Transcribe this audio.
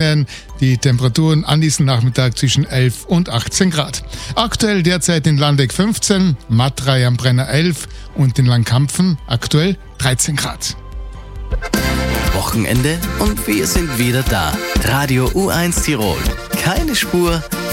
Brennen. Die Temperaturen an diesem Nachmittag zwischen 11 und 18 Grad. Aktuell derzeit in Landeck 15, Matrei am Brenner 11 und in Langkampfen aktuell 13 Grad. Wochenende und wir sind wieder da. Radio U1 Tirol. Keine Spur,